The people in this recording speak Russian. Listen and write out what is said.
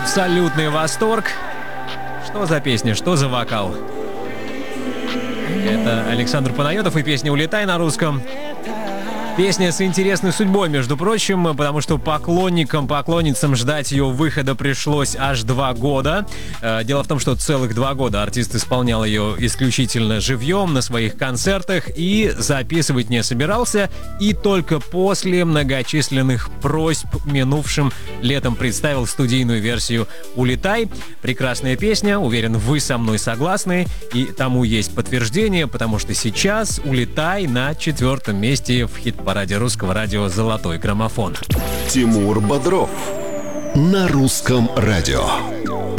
Абсолютный восторг. Что за песня, что за вокал? Это Александр Панайотов и песня «Улетай» на русском. Песня с интересной судьбой, между прочим, потому что поклонницам ждать ее выхода пришлось аж 2 года. Дело в том, что целых 2 года артист исполнял ее исключительно живьем на своих концертах и записывать не собирался. И только после многочисленных просьб минувшим летом представил студийную версию «Улетай». Прекрасная песня, уверен, вы со мной согласны. И тому есть подтверждение, потому что сейчас «Улетай» на 4-м месте в хит-параде русского радио «Золотой граммофон». Тимур Бодров на русском радио.